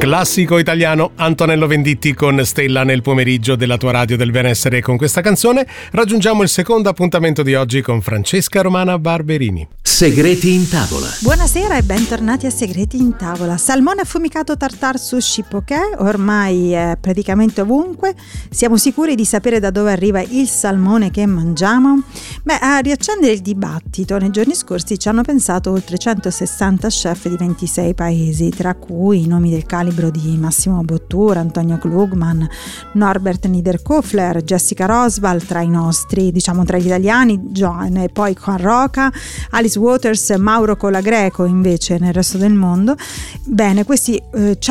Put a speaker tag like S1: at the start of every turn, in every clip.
S1: Classico italiano, Antonello Venditti con Stella nel pomeriggio della tua radio del benessere. Con questa canzone raggiungiamo il secondo appuntamento di oggi con Francesca Romana Barberini.
S2: Segreti in tavola.
S3: Buonasera e bentornati a Segreti in tavola. Salmone affumicato tartare sushi poké ormai è praticamente ovunque. Siamo sicuri di sapere da dove arriva il salmone che mangiamo? A riaccendere il dibattito, nei giorni scorsi ci hanno pensato oltre 160 chef di 26 paesi, tra cui i nomi del calibro di Massimo Bottura, Antonio Klugman, Norbert Niederkofler, Jessica Roswald tra i nostri, tra gli italiani, John e poi Juan Roca, Alice Waters, Mauro Colagreco invece nel resto del mondo. Bene, questi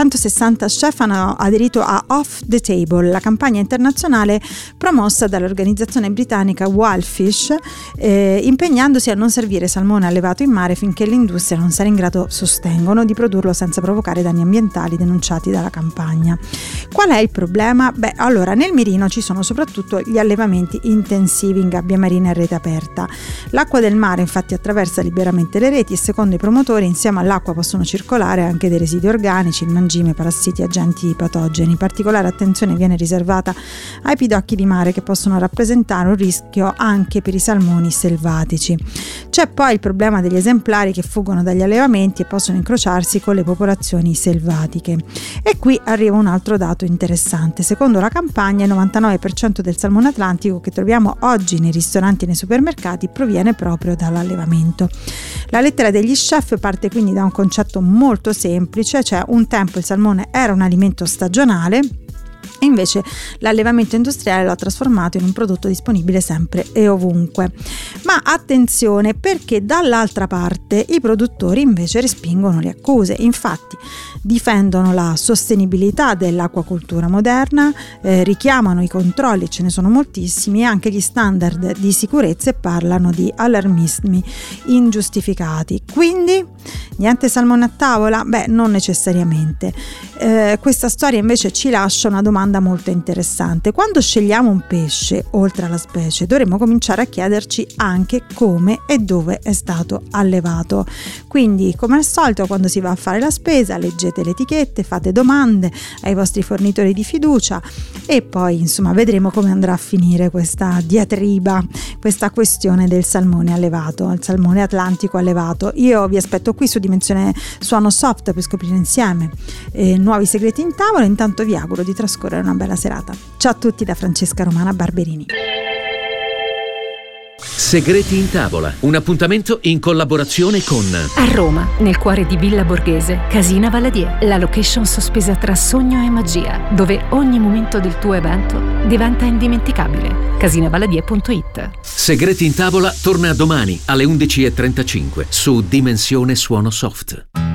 S3: 160 chef hanno aderito a Off the Table, la campagna internazionale promossa dall'organizzazione britannica Wildfish, impegnandosi a non servire salmone allevato in mare finché l'industria non sarà in grado, sostengono, di produrrlo senza provocare danni ambientali denunciati dalla campagna. Qual è il problema? Allora, nel mirino ci sono soprattutto gli allevamenti intensivi in gabbie marine a rete aperta. L'acqua del mare infatti attraversa liberamente le reti e secondo i promotori insieme all'acqua possono circolare anche dei residui organici, il mangime, parassiti, agenti patogeni. Particolare attenzione viene riservata ai pidocchi di mare che possono rappresentare un rischio anche per i salmoni selvatici. C'è poi il problema degli esemplari che fuggono dagli allevamenti e possono incrociarsi con le popolazioni selvatiche. E qui arriva un altro dato interessante. Secondo la campagna il 99% del salmone atlantico che troviamo oggi nei ristoranti e nei supermercati proviene proprio dall'allevamento. La lettera degli chef parte quindi da un concetto molto semplice, cioè un tempo il salmone era un alimento stagionale e invece l'allevamento industriale lo ha trasformato in un prodotto disponibile sempre e ovunque. Ma attenzione, perché dall'altra parte i produttori invece respingono le accuse. Infatti difendono la sostenibilità dell'acquacoltura moderna, richiamano i controlli, ce ne sono moltissimi, e anche gli standard di sicurezza, e parlano di allarmismi ingiustificati. Quindi niente salmone a tavola? Non necessariamente. Questa storia invece ci lascia una domanda molto interessante. Quando scegliamo un pesce, oltre alla specie, dovremmo cominciare a chiederci anche come e dove è stato allevato. Quindi, come al solito, quando si va a fare la spesa, leggete le etichette, fate domande ai vostri fornitori di fiducia e poi, vedremo come andrà a finire questa diatriba, questa questione del salmone allevato, il salmone atlantico allevato. Io vi aspetto qui su Dimensione Suono Soft per scoprire insieme nuovi segreti in tavola. Intanto vi auguro di trascorrere una bella serata. Ciao a tutti da Francesca Romana Barberini.
S2: Segreti in tavola, un appuntamento in collaborazione con
S4: a Roma, nel cuore di Villa Borghese, Casina Valadier, la location sospesa tra sogno e magia, dove ogni momento del tuo evento diventa indimenticabile. Casinavaladier.it.
S2: Segreti in tavola torna domani alle 11:35 su Dimensione Suono Soft.